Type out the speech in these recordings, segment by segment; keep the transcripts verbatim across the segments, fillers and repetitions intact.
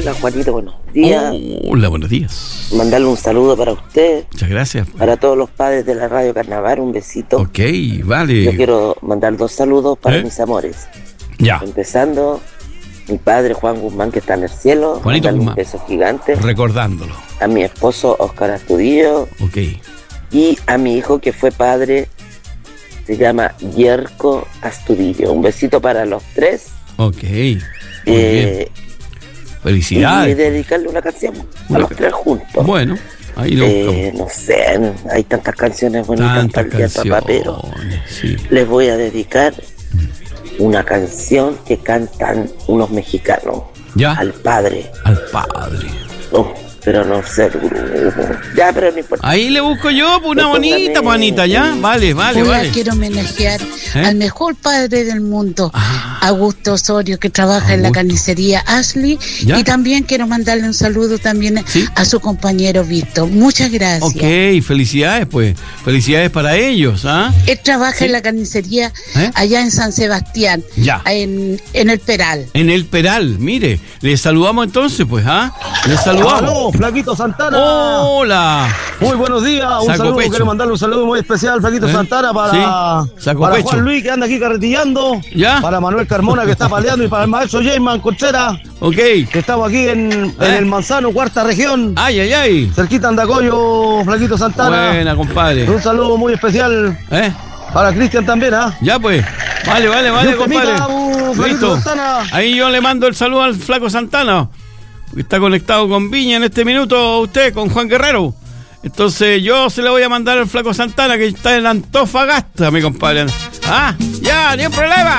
Hola, Juanito, buenos días. Hola, buenos días. Mandarle un saludo para usted. Muchas gracias. Para todos los padres de la Radio Carnaval, un besito. Ok, vale. Yo quiero mandar dos saludos para ¿Eh? mis amores. Ya. Empezando, mi padre Juan Guzmán, que está en el cielo. Juanito Guzmán. Un beso gigante. Recordándolo. A mi esposo Oscar Astudillo. Ok. Y a mi hijo que fue padre, se llama Yerko Astudillo. Un besito para los tres. Ok. Muy eh, bien. Felicidades. Y dedicarle una canción una a los tres juntos. Bueno, ahí lo eh, No sé, hay tantas canciones bonitas tantas para el día, papá, pero sí. les voy a dedicar una canción que cantan unos mexicanos. ¿Ya? Al padre. Al padre. Oh, pero no sé el grupo. Ya, pero no importa. Ahí le busco yo una bonita, manita, ¿ya? Vale, vale, Hola, vale. quiero homenajear ¿Eh? al mejor padre del mundo, ah, Augusto Osorio, que trabaja Augusto. en la carnicería Ashley. ¿Ya? Y también quiero mandarle un saludo también ¿Sí? a su compañero Víctor. Muchas gracias. Ok, felicidades, pues. Felicidades para ellos, ¿ah? Él trabaja ¿Sí? en la carnicería ¿Eh? allá en San Sebastián. Ya. En, en el Peral. En el Peral, mire. Le saludamos entonces, pues, ¿ah? Le saludamos. ¡Aló, Flaquito Santana! ¡Hola! Muy buenos días. Un Saco saludo, pecho. quiero mandarle un saludo muy especial, Flaquito ¿Eh? Santana, para, ¿Sí? para pecho. Juan Luis, que anda aquí carretillando. ¿Ya? Para Manuel Carmona, que está paleando, y para el maestro Jayman Contreras. Ok. Que estamos aquí en, ¿Eh? en el Manzano, cuarta región. ¡Ay, ay, ay! Cerquita Andacoyo, Flaquito Santana. Buena, compadre. Un saludo muy especial. ¿Eh? Para Cristian también, ¿ah? ¿eh? Ya, pues. Vale, vale, vale, Dios compadre. Temita, Listo. Ahí yo le mando el saludo al Flaco Santana, que está conectado con Viña en este minuto, usted, con Juan Guerrero. Entonces yo se le voy a mandar al Flaco Santana, que está en Antofagasta, mi compadre. Ah, ya, ni un problema.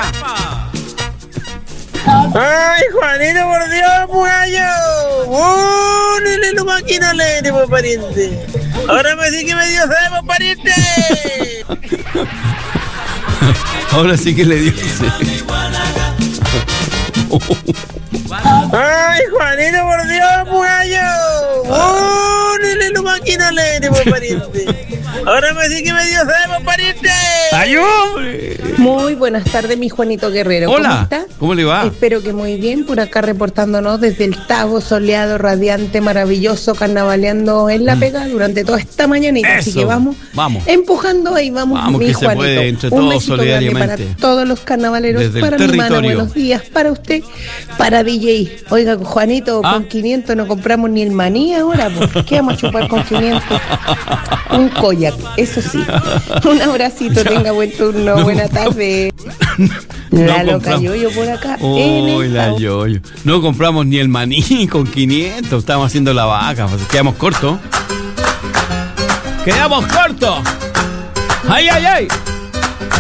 Ay, Juanito, por Dios, mugallo. ¡Oh, nene, lo máquina alegre, pues, pariente! Ahora me sí que me dio sed, pues, pariente. Ahora sí que le dio sed. Ay, Juanito, por Dios, mugallo. ¡Oh, nene, lo máquina alegre, pues, pariente! Ahora me sí que me dio sed, pues, pariente. ¡Ay, hombre! Muy buenas tardes, mi Juanito Guerrero. Hola, ¿cómo está? ¿Cómo le va? Espero que muy bien, por acá reportándonos desde el Tabo, soleado, radiante, maravilloso, carnavaleando en la pega durante toda esta mañanita. Eso, así que vamos, vamos empujando ahí, vamos, vamos mi que Juanito. Se puede, entre Un todos, besito solidariamente. grande para todos los carnavaleros, desde para mi territorio. hermana, buenos días, para usted, para D J. Oiga, Juanito, ¿Ah? con quinientos no compramos ni el maní ahora, pues, ¿qué vamos a chupar con quinientos? Un koyak, eso sí. Un abracito, Ya. tenga buen turno, No, buena tarde. No La loca compramos. Yoyo por acá. Oh, en el la Tabo. yoyo. No compramos ni el maní con quinientos. Estamos haciendo la vaca. Pues quedamos cortos. ¡Quedamos cortos! ¡Ay, ay, ay!